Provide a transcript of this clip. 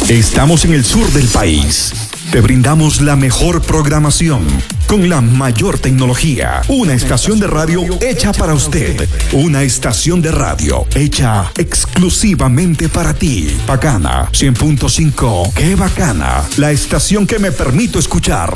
Estamos en el sur del país. Te brindamos la mejor programación con la mayor tecnología. Una estación de radio hecha para usted. Una estación de radio hecha exclusivamente para ti. Bacana 100.5. ¡Qué bacana! La estación que me permito escuchar